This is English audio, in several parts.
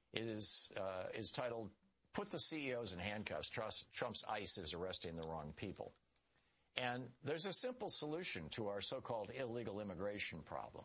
is titled, "Put the CEOs in Handcuffs. Trump's ICE is arresting the wrong people." And there's a simple solution to our so-called illegal immigration problem.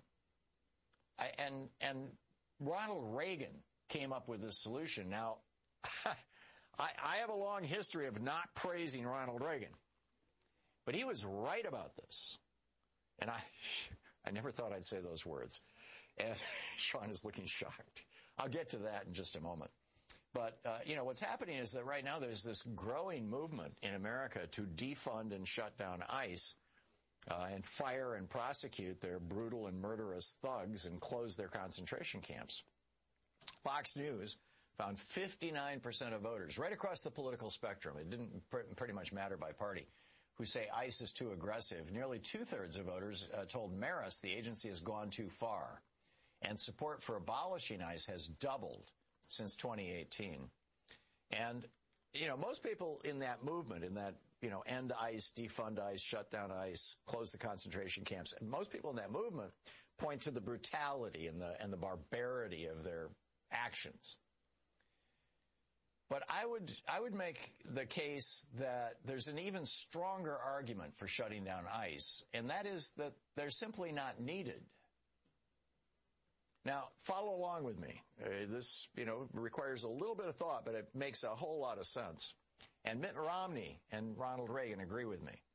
And Ronald Reagan came up with this solution. Now, I have a long history of not praising Ronald Reagan, but he was right about this. And I never thought I'd say those words. And Sean is looking shocked. I'll get to that in just a moment. But, what's happening is that right now there's this growing movement in America to defund and shut down ICE and fire and prosecute their brutal and murderous thugs and close their concentration camps. Fox News found 59% of voters, right across the political spectrum, it didn't pretty much matter by party, who say ICE is too aggressive. Nearly two-thirds of voters told Marist the agency has gone too far. And support for abolishing ICE has doubled since 2018. And, most people in that movement, in that, end ICE, defund ICE, shut down ICE, close the concentration camps, most people in that movement point to the brutality and the barbarity of their actions. But I would make the case that there's an even stronger argument for shutting down ICE, and that is that they're simply not needed. Now, follow along with me. This, requires a little bit of thought, but it makes a whole lot of sense. And Mitt Romney and Ronald Reagan agree with me.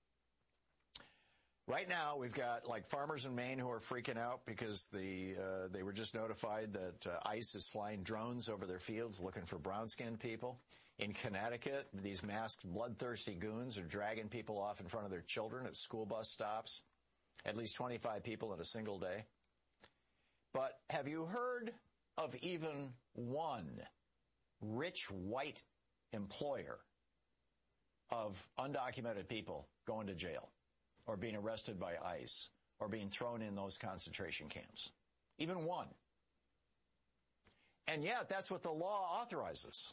Right now, we've got farmers in Maine who are freaking out because they were just notified that ICE is flying drones over their fields looking for brown-skinned people. In Connecticut, these masked, bloodthirsty goons are dragging people off in front of their children at school bus stops, at least 25 people in a single day. But have you heard of even one rich white employer of undocumented people going to jail or being arrested by ICE or being thrown in those concentration camps? Even one. And yet, that's what the law authorizes.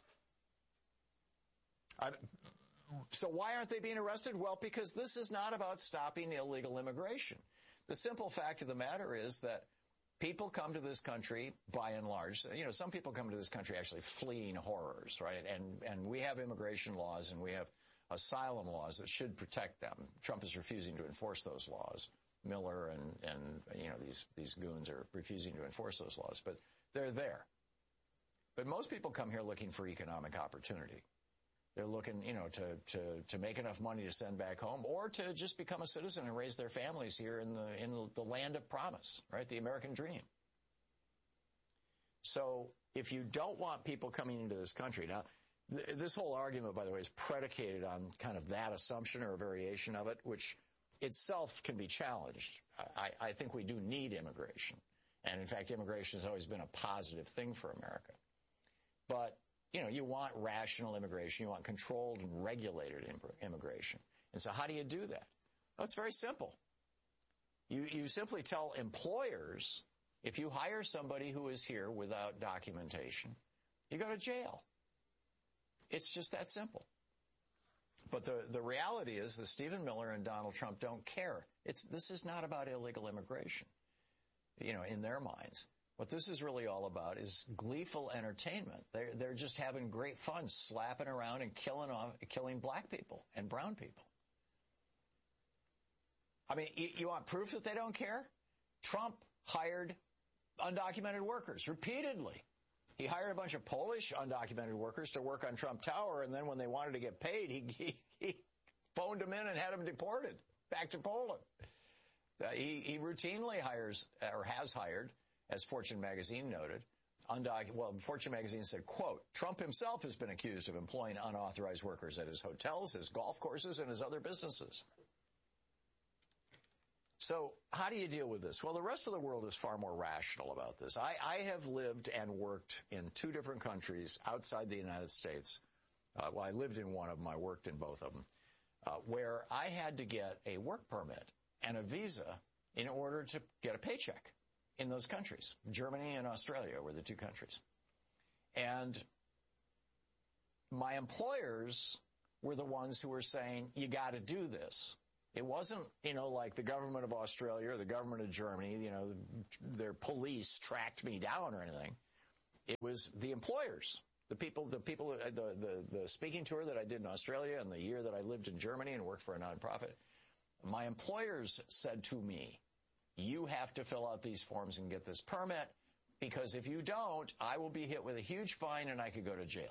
So why aren't they being arrested? Well, because this is not about stopping illegal immigration. The simple fact of the matter is that people come to this country, by and large, some people come to this country actually fleeing horrors, right? And we have immigration laws and we have asylum laws that should protect them. Trump is refusing to enforce those laws. Miller and these goons are refusing to enforce those laws, but they're there. But most people come here looking for economic opportunity. They're looking, to make enough money to send back home, or to just become a citizen and raise their families here in the land of promise, right? The American dream. So if you don't want people coming into this country, now, this whole argument, by the way, is predicated on kind of that assumption or a variation of it, which itself can be challenged. I think we do need immigration. And in fact, immigration has always been a positive thing for America. But you want rational immigration. You want controlled and regulated immigration. And so how do you do that? Well, it's very simple. You simply tell employers, if you hire somebody who is here without documentation, you go to jail. It's just that simple. But the reality is that Stephen Miller and Donald Trump don't care. This is not about illegal immigration, in their minds. What this is really all about is gleeful entertainment. They're just having great fun slapping around and killing black people and brown people. I mean, you want proof that they don't care? Trump hired undocumented workers repeatedly. He hired a bunch of Polish undocumented workers to work on Trump Tower, and then when they wanted to get paid, he phoned them in and had them deported back to Poland. He routinely hires, or has hired, as Fortune magazine noted, Fortune magazine said, quote, Trump himself has been accused of employing unauthorized workers at his hotels, his golf courses, and his other businesses. So how do you deal with this? Well, the rest of the world is far more rational about this. I have lived and worked in two different countries outside the United States. I lived in one of them. I worked in both of them, where I had to get a work permit and a visa in order to get a paycheck in those countries. Germany and Australia were the two countries. And my employers were the ones who were saying, you got to do this. It wasn't, like the government of Australia or the government of Germany, their police tracked me down or anything. It was the employers, the speaking tour that I did in Australia and the year that I lived in Germany and worked for a nonprofit. My employers said to me, you have to fill out these forms and get this permit, because if you don't, I will be hit with a huge fine and I could go to jail.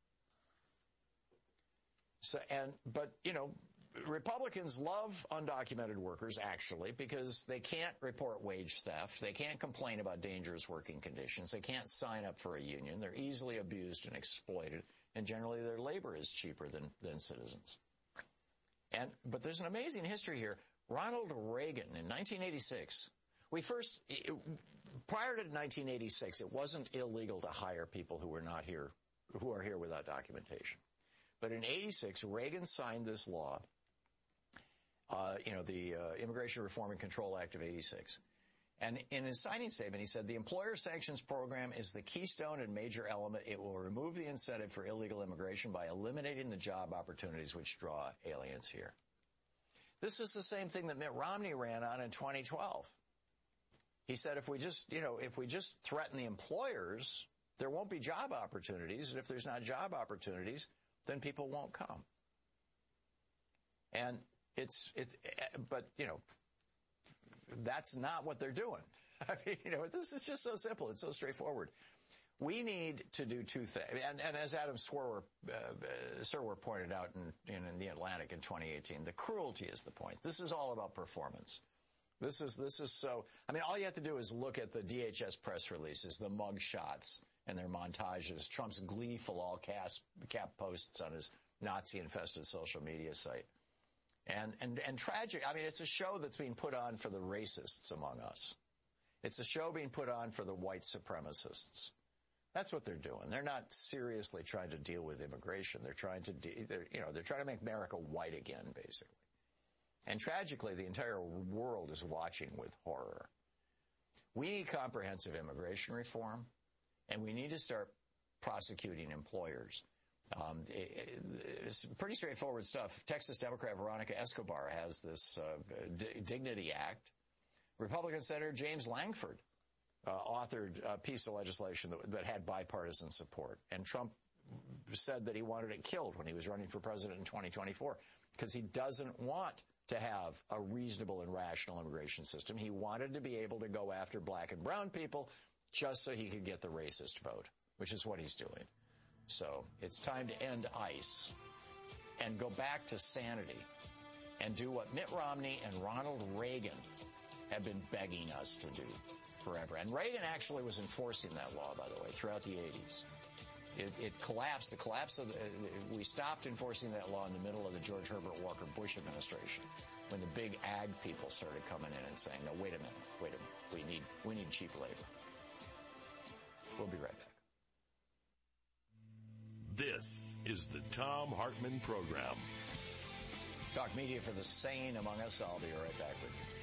But Republicans love undocumented workers, actually, because they can't report wage theft. They can't complain about dangerous working conditions. They can't sign up for a union. They're easily abused and exploited, and generally their labor is cheaper than citizens. But there's an amazing history here. Ronald Reagan in 1986, prior to 1986, it wasn't illegal to hire people who are here without documentation. But in 86, Reagan signed this law, the Immigration Reform and Control Act of 86. And in his signing statement, he said, the employer sanctions program is the keystone and major element. It will remove the incentive for illegal immigration by eliminating the job opportunities which draw aliens here. This is the same thing that Mitt Romney ran on in 2012. He said, if we just threaten the employers, there won't be job opportunities. And if there's not job opportunities, then people won't come. And but that's not what they're doing. I mean, this is just so simple. It's so straightforward. We need to do two things. And as Adam Serwer pointed out in The Atlantic in 2018, the cruelty is the point. This is all about performance. This is so, all you have to do is look at the DHS press releases, the mug shots and their montages, Trump's gleeful all-cap posts on his Nazi-infested social media site. And tragic. It's a show that's being put on for the racists among us. It's a show being put on for the white supremacists. That's what they're doing. They're not seriously trying to deal with immigration. They're trying to make America white again, basically. And tragically, the entire world is watching with horror. We need comprehensive immigration reform, and we need to start prosecuting employers. It's pretty straightforward stuff. Texas Democrat Veronica Escobar has this Dignity Act. Republican Senator James Langford authored a piece of legislation that had bipartisan support. And Trump said that he wanted it killed when he was running for president in 2024 because he doesn't want to have a reasonable and rational immigration system. He wanted to be able to go after black and brown people just so he could get the racist vote, which is what he's doing. So it's time to end ICE and go back to sanity and do what Mitt Romney and Ronald Reagan have been begging us to do forever. And Reagan actually was enforcing that law, by the way, throughout the 80s. It collapsed. We stopped enforcing that law in the middle of the George Herbert Walker Bush administration, when the big ag people started coming in and saying, no, wait a minute, we need cheap labor. We'll be right back. This is the Thom Hartmann Program. Talk media for the sane among us. I'll be right back with you.